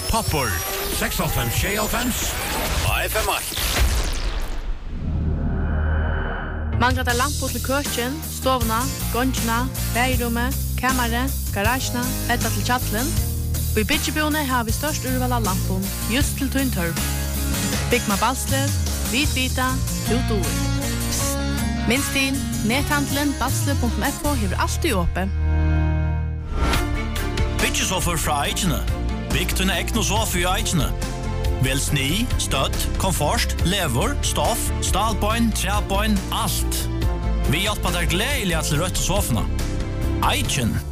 Popper 6,5 og FM8. Manglar det lampor til køkken, stovna, gongina, bægerommet, kammeret, garasjene, etta til kjattelen. Og i bytjebjone har vi størst urval av lampon, just til tøyntørv. Byggma Balslev, Vitvita, Ludoer. Minst inn, nethandelen balslev.fo hever alltid åpen. Bytjesoffer fra Eikene. Bygg til ekne sofa i Eikene. Vel sni, støtt, komfort, lever, stoff, stalbøyn, trebøyn, alt. Vi hjelper deg gledelig til rødt sofene. Eiken.